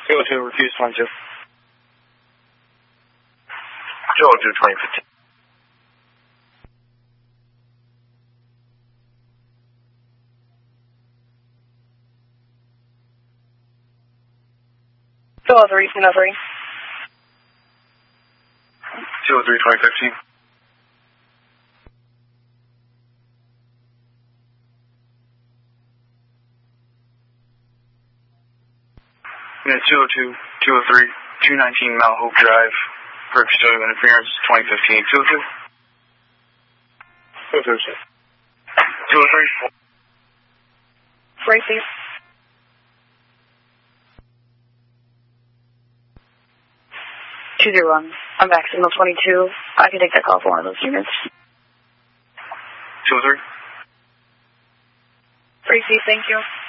202, refuse 22. 202, 2015. Two oh three, 203. 203, 2015. Unit 202, 203, 219 Mount Hope Drive, for custodial interference, 2015. 202. 203. Tracy. Two zero one. I'm back, signal 22. I can take that call for one of those units. 203. Tracy, thank you.